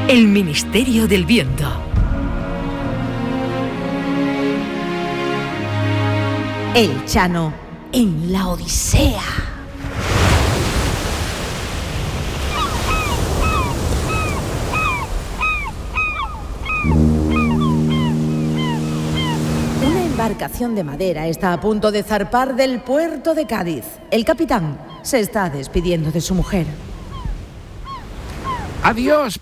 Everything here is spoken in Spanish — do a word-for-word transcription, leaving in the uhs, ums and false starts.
El Ministerio del Viento. El Chano en la Odisea. Una embarcación de madera está a punto de zarpar del puerto de Cádiz. El capitán se está despidiendo de su mujer. Adiós,